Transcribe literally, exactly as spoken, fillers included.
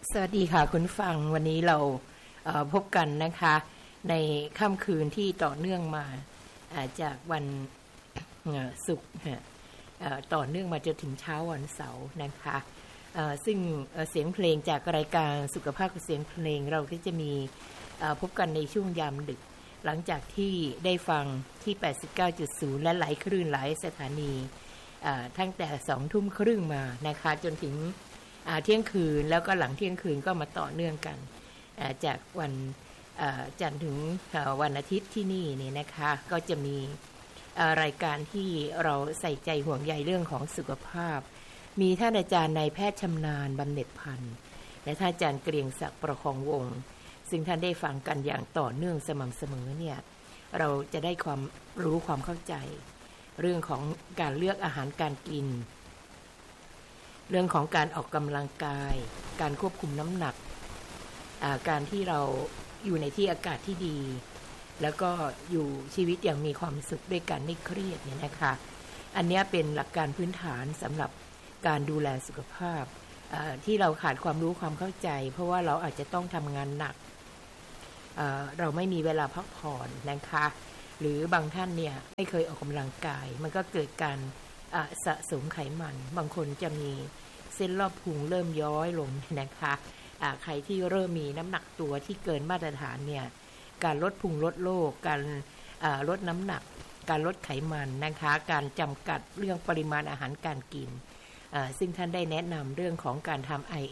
สวัสดีค่ะคุณฟังวันนี้เราพบกันนะคะในค่ำคืนที่ต่อเนื่องมาจากวันศุกร์ต่อเนื่องมาจนถึงเช้าวันเสาร์นะคะซึ่งเสียงเพลงจากรายการสุขภาพกับเสียงเพลงเราก็จะมีพบกันในช่วงยามดึกหลังจากที่ได้ฟังที่ แปดสิบเก้าจุดศูนย์ และหลายคลื่นหลายสถานีตั้งแต่สองทุ่มครึ่งมานะคะจนถึงเที่ยงคืนแล้วก็หลังเที่ยงคืนก็มาต่อเนื่องกันจากวันจันทร์ถึงวันอาทิตย์ที่นี่นี่นะคะก็จะมีรายการที่เราใส่ใจห่วงใยเรื่องของสุขภาพมีท่านอาจารย์นายแพทย์ชำนาญบำเหน็จพันธ์และท่านอาจารย์เกรียงศักดิ์ประคองวงศ์ซึ่งท่านได้ฟังกันอย่างต่อเนื่องสม่ำเสมอเนี่ยเราจะได้ความรู้ความเข้าใจเรื่องของการเลือกอาหารการกินเรื่องของการออกกำลังกายการควบคุมน้ำหนักการที่เราอยู่ในที่อากาศที่ดีแล้วก็อยู่ชีวิตอย่างมีความสุขด้วยกันไม่เครียดเนี่ยนะคะอันนี้เป็นหลักการพื้นฐานสำหรับการดูแลสุขภาพที่เราขาดความรู้ความเข้าใจเพราะว่าเราอาจจะต้องทำงานหนักเราไม่มีเวลาพักผ่อนนะคะหรือบางท่านเนี่ยไม่เคยออกกำลังกายมันก็เกิดการสะสมไขมันบางคนจะมีเส้นรอบพุงเริ่มย้อยลงนะคะใครที่เริ่มมีน้ำหนักตัวที่เกินมาตรฐานเนี่ยการลดพุงลดโรคการลดน้ำหนักการลดไขมันนะคะการจำกัดเรื่องปริมาณอาหารการกินซึ่งท่านได้แนะนำเรื่องของการทำ ไอ